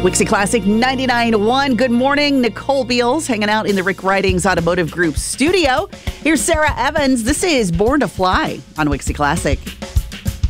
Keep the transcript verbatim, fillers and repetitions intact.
Wixie Classic ninety-nine point one. Good morning. Nicole Beals hanging out in the Rick Ridings Automotive Group studio. Here's Sarah Evans. This is Born to Fly on Wixie Classic.